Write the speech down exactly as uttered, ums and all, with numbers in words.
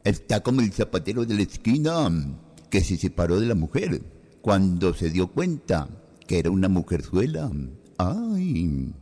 Está como el zapatero de la esquina que se separó de la mujer cuando se dio cuenta que era una mujerzuela. Ay.